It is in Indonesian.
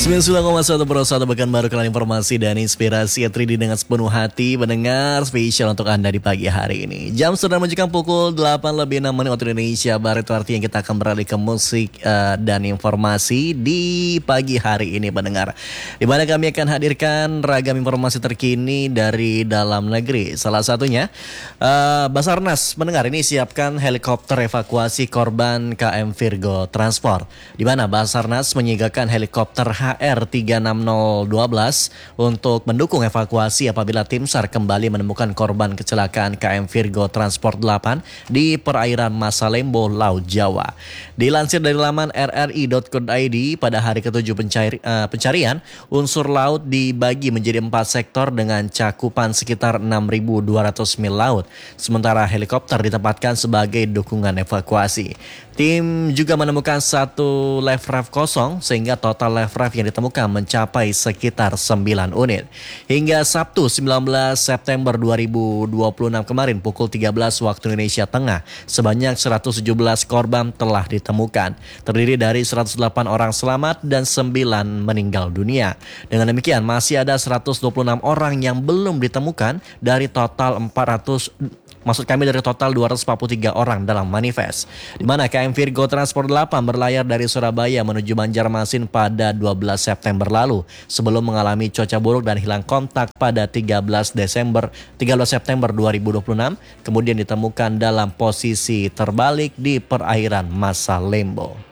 99,1 bahkan baru kalian informasi dan inspirasi yang 3D dengan sepenuh hati mendengar spesial untuk Anda di pagi hari ini. Jam sudah menunjukkan pukul 8:06 waktu Indonesia Barat, itu artinya kita akan beralih ke musik dan informasi di pagi hari ini pendengar. Di mana kami akan hadirkan ragam informasi terkini dari dalam negeri. Salah satunya Basarnas mendengar ini siapkan helikopter evakuasi korban KM Virgo Transport. Di mana Basarnas menyiagakan helikopter HR36012 untuk mendukung evakuasi apabila tim SAR kembali menemukan korban kecelakaan KM Virgo Transport 8 di perairan Masalembo, Laut Jawa. Dilansir dari laman rri.co.id, pada hari ke-7 pencarian, unsur laut dibagi menjadi 4 sektor dengan cakupan sekitar 6.200 mil laut. Sementara helikopter ditempatkan sebagai dukungan evakuasi. Tim juga menemukan 1 life raft kosong sehingga total life raft yang ditemukan mencapai sekitar 9 unit. Hingga Sabtu 19 September 2026 kemarin pukul 13 waktu Indonesia Tengah, sebanyak 117 korban telah ditemukan. Terdiri dari 108 orang selamat dan 9 meninggal dunia. Dengan demikian masih ada 126 orang yang belum ditemukan dari total 243 orang dalam manifest. Di mana KM Virgo Transport 8 berlayar dari Surabaya menuju Banjarmasin pada 12 September lalu sebelum mengalami cuaca buruk dan hilang kontak pada 13 September 2026, kemudian ditemukan dalam posisi terbalik di perairan Masalembo.